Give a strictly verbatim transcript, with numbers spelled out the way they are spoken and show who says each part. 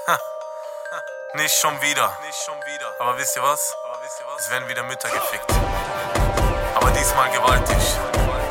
Speaker 1: Ha, nicht schon wieder. Nicht schon wieder. Aber wisst ihr was? Aber wisst ihr was? Es werden wieder Mütter gefickt. Aber diesmal gewaltig.